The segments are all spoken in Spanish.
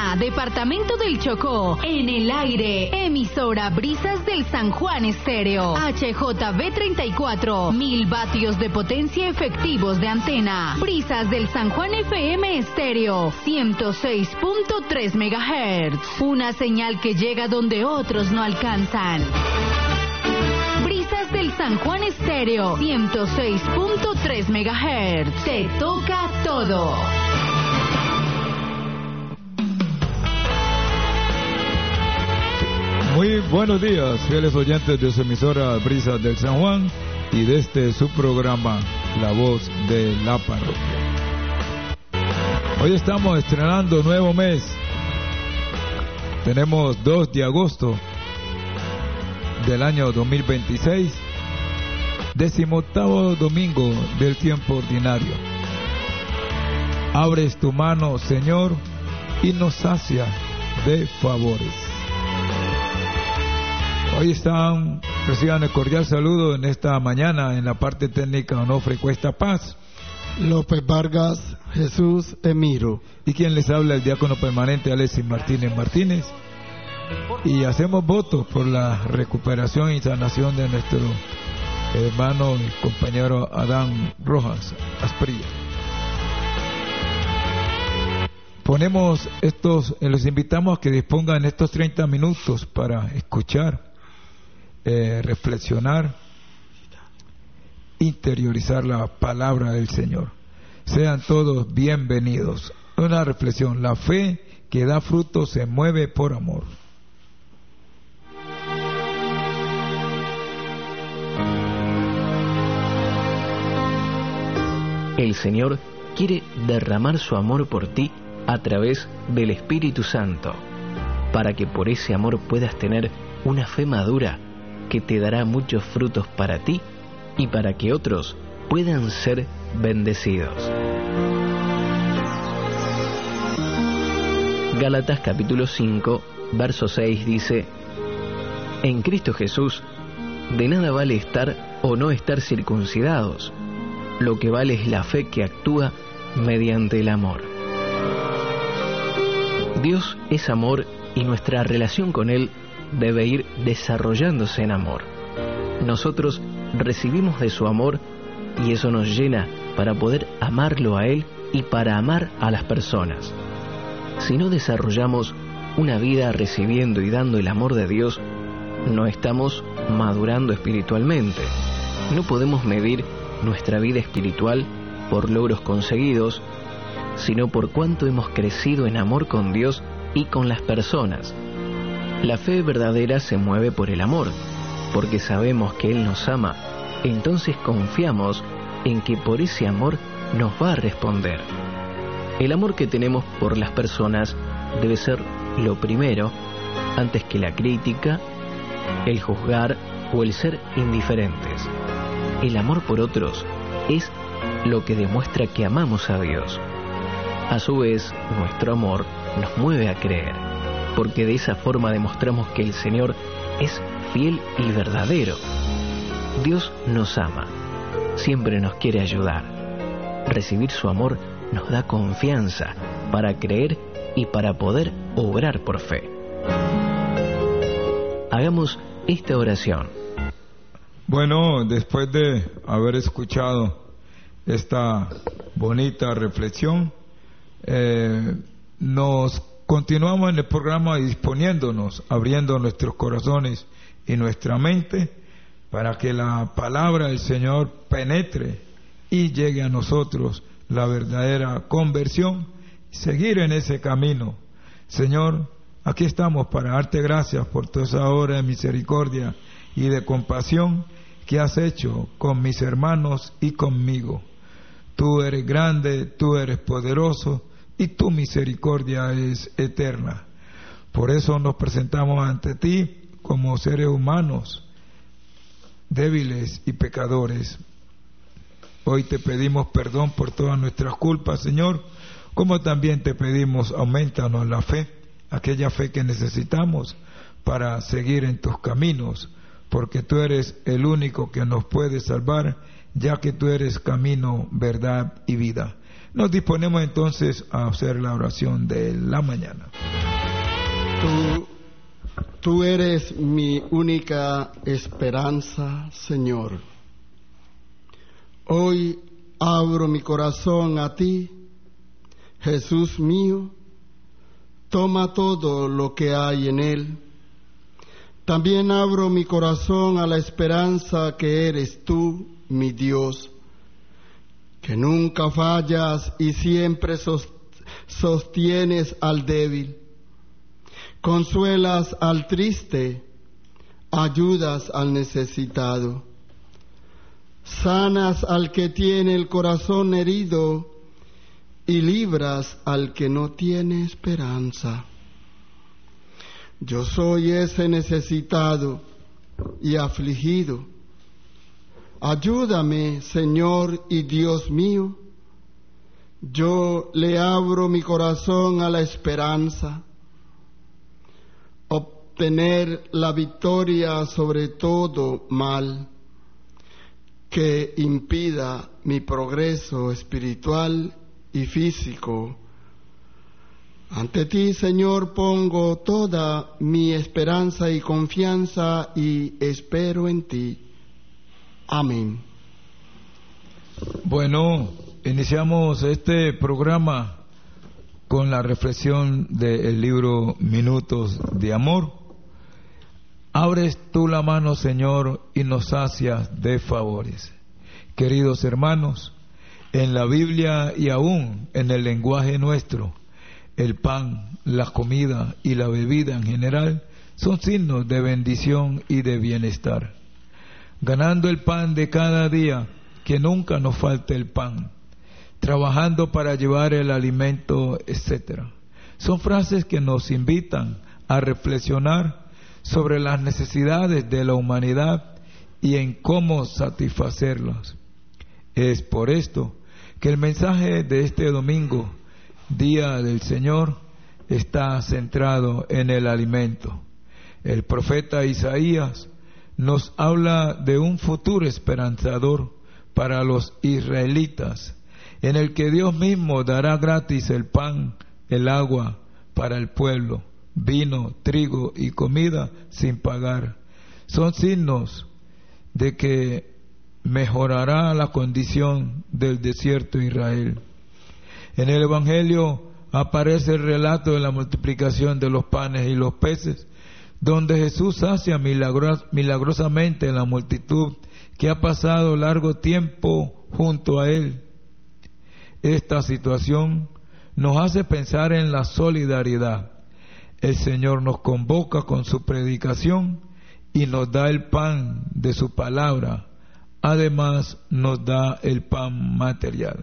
Lima, departamento del Chocó. En el aire, emisora Brisas del San Juan Estéreo. HJB 34, 1000 vatios de potencia efectivos de antena. Brisas del San Juan FM Estéreo, 106.3 MHz. Una señal que llega donde otros no alcanzan. Brisas del San Juan Estéreo, 106.3 MHz. Te toca todo. Muy buenos días, fieles oyentes de su emisora Brisas del San Juan y de este su programa, La Voz de la Parroquia. Hoy estamos estrenando nuevo mes. Tenemos 2 de agosto del año 2026, 18º domingo del tiempo ordinario. Abres tu mano, Señor, y nos sacia de favores. Hoy reciban el cordial saludo en esta mañana en la parte técnica Onofre Cuesta Paz, López Vargas, Jesús Emiro, y quien les habla el diácono permanente Alexis Martínez. Y hacemos votos por la recuperación y sanación de nuestro hermano y compañero Adán Rojas Asprilla. Les invitamos a que dispongan estos 30 minutos para escuchar, reflexionar, interiorizar la palabra del Señor. Sean todos bienvenidos. Una reflexión: la fe que da fruto se mueve por amor. El Señor quiere derramar su amor por ti a través del Espíritu Santo, para que por ese amor puedas tener una fe madura que te dará muchos frutos para ti y para que otros puedan ser bendecidos. Gálatas capítulo 5, verso 6 dice: En Cristo Jesús de nada vale estar o no estar circuncidados, lo que vale es la fe que actúa mediante el amor. Dios es amor y nuestra relación con Él debe ir desarrollándose en amor. Nosotros recibimos de su amor y eso nos llena para poder amarlo a Él y para amar a las personas. Si no desarrollamos una vida recibiendo y dando el amor de Dios, no estamos madurando espiritualmente. No podemos medir nuestra vida espiritual por logros conseguidos, sino por cuánto hemos crecido en amor con Dios y con las personas. La fe verdadera se mueve por el amor, porque sabemos que Él nos ama, entonces confiamos en que por ese amor nos va a responder. El amor que tenemos por las personas debe ser lo primero, antes que la crítica, el juzgar o el ser indiferentes. El amor por otros es lo que demuestra que amamos a Dios. A su vez, nuestro amor nos mueve a creer, porque de esa forma demostramos que el Señor es fiel y verdadero. Dios nos ama, siempre nos quiere ayudar. Recibir su amor nos da confianza para creer y para poder obrar por fe. Hagamos esta oración. Bueno, después de haber escuchado esta bonita reflexión, nos continuamos en el programa disponiéndonos, abriendo nuestros corazones y nuestra mente para que la palabra del Señor penetre y llegue a nosotros la verdadera conversión y seguir en ese camino. Señor, aquí estamos para darte gracias por toda esa obra de misericordia y de compasión que has hecho con mis hermanos y conmigo. Tú eres grande, tú eres poderoso y tu misericordia es eterna. Por eso nos presentamos ante ti como seres humanos, débiles y pecadores. Hoy te pedimos perdón por todas nuestras culpas, Señor, como también te pedimos aumentanos la fe, aquella fe que necesitamos para seguir en tus caminos, porque tú eres el único que nos puede salvar, ya que tú eres camino, verdad y vida. Nos disponemos entonces a hacer la oración de la mañana. Tú eres mi única esperanza, Señor. Hoy abro mi corazón a ti, Jesús mío. Toma todo lo que hay en él. También abro mi corazón a la esperanza que eres tú, mi Dios, que nunca fallas y siempre sostienes al débil. Consuelas al triste, ayudas al necesitado, sanas al que tiene el corazón herido y libras al que no tiene esperanza. Yo soy ese necesitado y afligido. Ayúdame, Señor y Dios mío. Yo le abro mi corazón a la esperanza. Obtener la victoria sobre todo mal que impida mi progreso espiritual y físico. Ante ti, Señor, pongo toda mi esperanza y confianza y espero en ti. Amén. Bueno, iniciamos este programa con la reflexión del libro Minutos de Amor. Abres tú la mano, Señor, y nos sacias de favores. Queridos hermanos, en la Biblia y aún en el lenguaje nuestro, el pan, la comida y la bebida en general son signos de bendición y de bienestar. Ganando el pan de cada día, que nunca nos falte el pan, trabajando para llevar el alimento, etc. Son frases que nos invitan a reflexionar sobre las necesidades de la humanidad y en cómo satisfacerlas. Es por esto que el mensaje de este domingo, Día del Señor, está centrado en el alimento. El profeta Isaías nos habla de un futuro esperanzador para los israelitas, en el que Dios mismo dará gratis el pan, el agua para el pueblo, vino, trigo y comida sin pagar. Son signos de que mejorará la condición del desierto de Israel. En el Evangelio aparece el relato de la multiplicación de los panes y los peces, donde Jesús sacia milagrosamente la multitud que ha pasado largo tiempo junto a Él. Esta situación nos hace pensar en la solidaridad. El Señor nos convoca con su predicación y nos da el pan de su palabra. Además, nos da el pan material.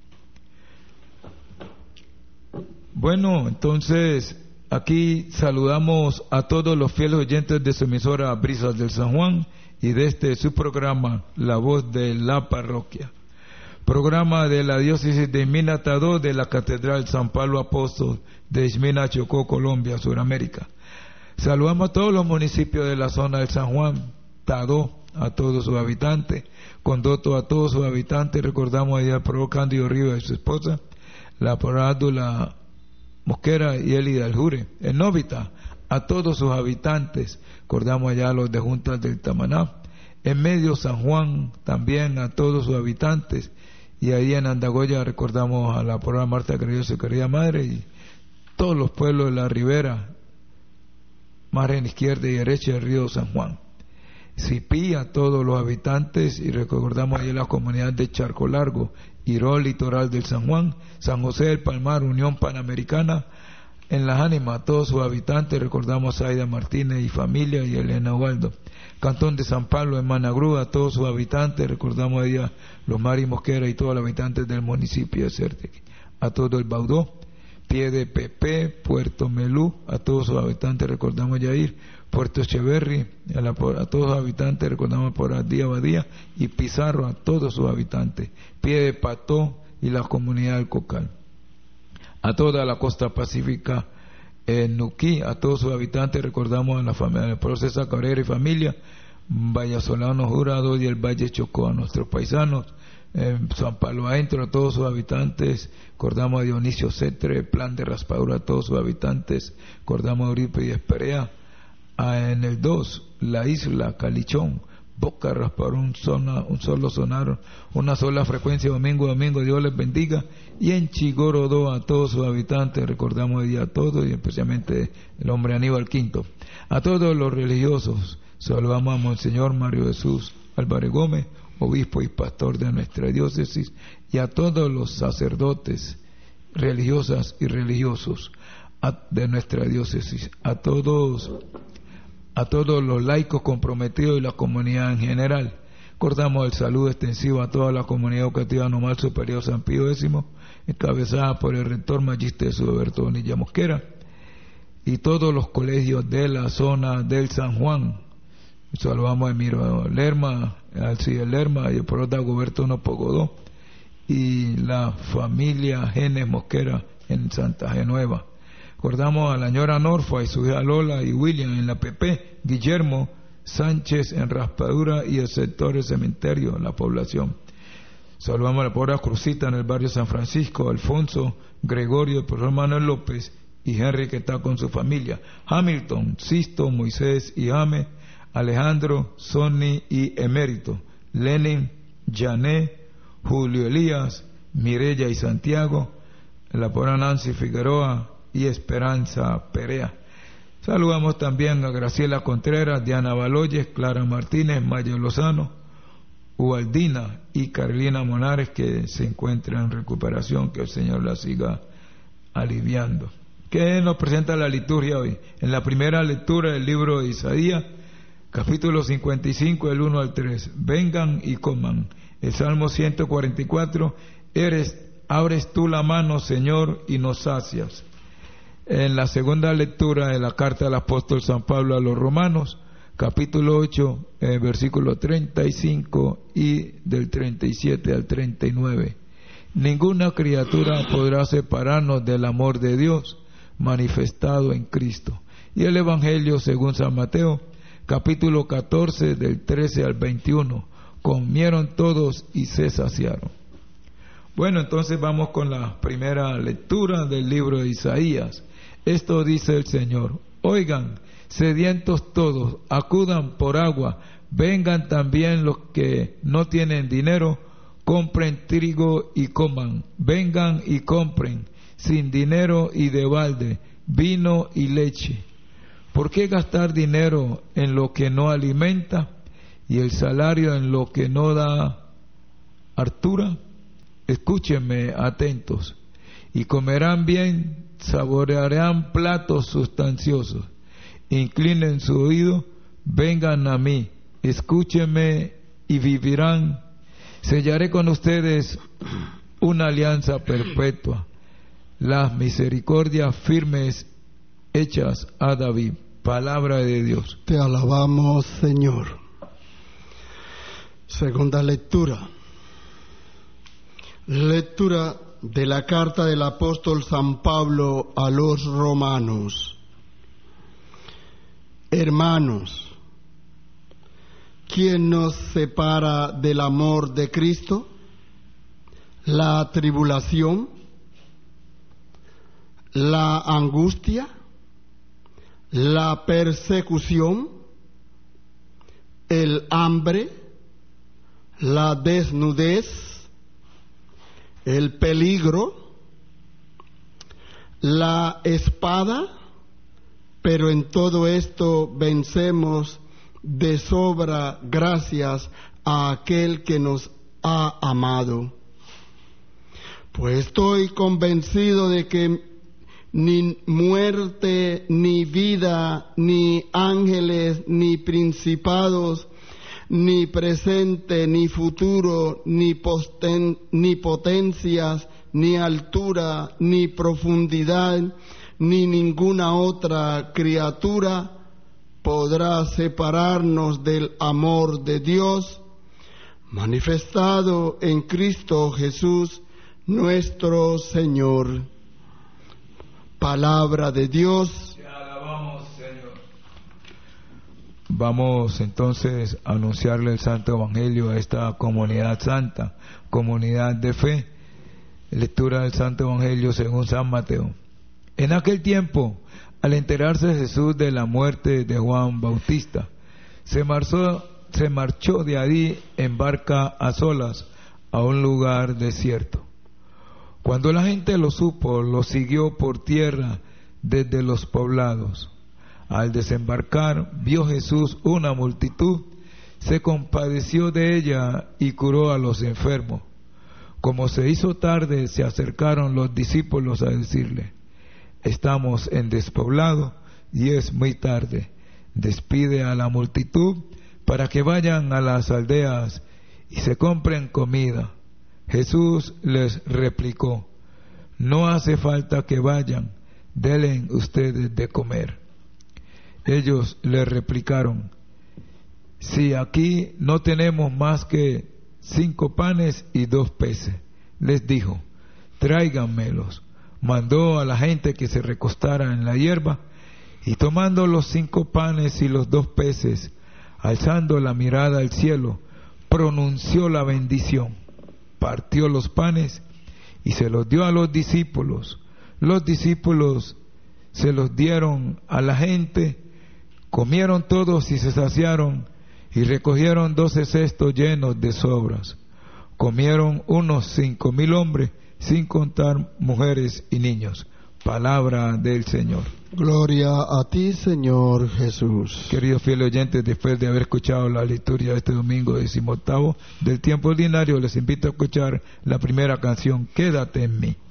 Bueno, entonces aquí saludamos a todos los fieles oyentes de su emisora Brisas del San Juan y de este su programa, La Voz de la Parroquia. Programa de la diócesis de Esmina Tadó de la Catedral San Pablo Apóstol de Esmina, Chocó, Colombia, Sudamérica. Saludamos a todos los municipios de la zona del San Juan, Tadó, a todos sus habitantes, Condoto a todos sus habitantes. Recordamos allá al Prof. Cándido Rivas y su esposa, la Porádula Mosquera y Elida Aljure, en Novita, a todos sus habitantes. Recordamos allá a los de Juntas del Tamaná, en Medio San Juan también a todos sus habitantes, y ahí en Andagoya recordamos a la Porada Marta Creyó, su querida madre, y todos los pueblos de la ribera, margen izquierda y derecha del río San Juan. Cipí a todos los habitantes, y recordamos ahí la comunidad de Charco Largo, Irol, litoral del San Juan, San José del Palmar, Unión Panamericana, en Las Ánimas, a todos sus habitantes. Recordamos a Aida Martínez y familia y Elena Waldo. Cantón de San Pablo en Managrú, a todos sus habitantes. Recordamos a ella, los Mari Mosquera y todos los habitantes del municipio de Certeque. A todo el Baudó, Pie de Pepe, Puerto Melú, a todos sus habitantes. Recordamos a Yair, Puerto Echeverri, a todos los habitantes. Recordamos por Adía Badía y Pizarro, a todos sus habitantes. Pie de Pató y la comunidad del Cocal. A toda la costa pacífica, en Nuquí, a todos sus habitantes. Recordamos a la familia de Procesa Cabrera y familia, Vallasolano Jurado y el Valle Chocó, a nuestros paisanos, San Pablo adentro, a todos sus habitantes. Acordamos a Dionisio Cetre, Plan de Raspadura, a todos sus habitantes. Acordamos a Eurípides Perea. En el 2, la isla Calichón, Boca Raspadura, un solo sonar, una sola frecuencia, domingo, Dios les bendiga. Y en Chigorodó, a todos sus habitantes, recordamos hoy día a todos, y especialmente el hombre Aníbal V. A todos los religiosos, saludamos a Monseñor Mario Jesús Álvarez Gómez, obispo y pastor de nuestra diócesis, y a todos los sacerdotes, religiosas y religiosos de nuestra diócesis, a todos los laicos comprometidos y la comunidad en general. Acordamos el saludo extensivo a toda la comunidad educativa normal superior San Pío X, encabezada por el rector Magister Alberto Bonilla Mosquera, y todos los colegios de la zona del San Juan. Saludamos a Emiro Lerma, Alcides Lerma y el Prota Goberto Nopogodó, y la familia Genes Mosquera en Santa Genueva. Recordamos a la señora Norfa y su hija Lola y William en la PP, Guillermo Sánchez en Raspadura y el sector del cementerio, la población. Saludamos a la pobre Crucita en el barrio San Francisco, Alfonso, Gregorio, el profesor Manuel López y Henry que está con su familia, Hamilton, Sisto, Moisés y James, Alejandro, Sonny y Emérito, Lenin, Jané, Julio Elías, Mireya y Santiago, la pobre Nancy Figueroa y Esperanza Perea. Saludamos también a Graciela Contreras, Diana Baloyes, Clara Martínez, Mayo Lozano, Ubaldina y Carolina Monares, que se encuentran en recuperación, que el Señor la siga aliviando. ¿Qué nos presenta la liturgia hoy? En la primera lectura del libro de Isaías, capítulo 55, del 1 al 3, vengan y coman. El Salmo 144, abres tú la mano, Señor, y nos sacias. En la segunda lectura de la carta del apóstol San Pablo a los Romanos, capítulo 8, versículo 35 y del 37 al 39. Ninguna criatura podrá separarnos del amor de Dios manifestado en Cristo. Y el Evangelio según San Mateo, capítulo 14, del 13 al 21. Comieron todos y se saciaron. Bueno, entonces vamos con la primera lectura del libro de Isaías. Esto dice el Señor: oigan, sedientos todos, acudan por agua, vengan también los que no tienen dinero, compren trigo y coman, vengan y compren, sin dinero y de balde, vino y leche. ¿Por qué gastar dinero en lo que no alimenta y el salario en lo que no da hartura? Escúchenme atentos, y comerán bien, saborearán platos sustanciosos. Inclinen su oído, vengan a mí, escúchenme y vivirán. Sellaré con ustedes una alianza perpetua, las misericordias firmes hechas a David. Palabra de Dios. Te alabamos, Señor. Segunda lectura. Lectura de la carta del apóstol San Pablo a los romanos. Hermanos, ¿quién nos separa del amor de Cristo? ¿La tribulación? ¿La angustia? ¿La persecución? ¿El hambre? ¿La desnudez? ¿El peligro? ¿La espada? Pero en todo esto vencemos de sobra gracias a aquel que nos ha amado. Pues estoy convencido de que ni muerte, ni vida, ni ángeles, ni principados, ni presente, ni futuro, ni potencias, ni altura, ni profundidad, ni ninguna otra criatura podrá separarnos del amor de Dios manifestado en Cristo Jesús, nuestro Señor. Palabra de Dios. Te alabamos, Señor. Vamos entonces a anunciarle el Santo Evangelio a esta comunidad santa, comunidad de fe. Lectura del Santo Evangelio según San Mateo. En aquel tiempo, al enterarse Jesús de la muerte de Juan Bautista, se marchó de allí en barca a solas a un lugar desierto. Cuando la gente lo supo, lo siguió por tierra desde los poblados. Al desembarcar, vio Jesús una multitud, se compadeció de ella y curó a los enfermos. Como se hizo tarde, se acercaron los discípulos a decirle: estamos en despoblado y es muy tarde. Despide a la multitud para que vayan a las aldeas y se compren comida. Jesús les replicó: no hace falta que vayan, denle ustedes de comer. Ellos le replicaron: si aquí no tenemos más que 5 panes y 2 peces. Les dijo: tráiganmelos. Mandó a la gente que se recostara en la hierba, y tomando los 5 panes y los 2 peces, alzando la mirada al cielo, pronunció la bendición, partió los panes y se los dio a los discípulos. Los discípulos se los dieron a la gente, comieron todos y se saciaron, y recogieron 12 cestos llenos de sobras. Comieron unos 5,000 hombres, sin contar mujeres y niños. Palabra del Señor. Gloria a ti, Señor Jesús. Queridos fieles oyentes, después de haber escuchado la liturgia de este domingo 18 del tiempo ordinario, les invito a escuchar la primera canción, Quédate en mí.